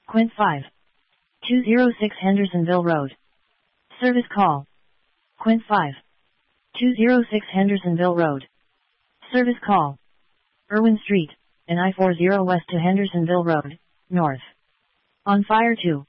Quint 5. 206 Hendersonville Road. Service call. Quint 5. 206 Hendersonville Road. Service call. Irwin Street, and I-40 west to Hendersonville Road, north. On fire 2.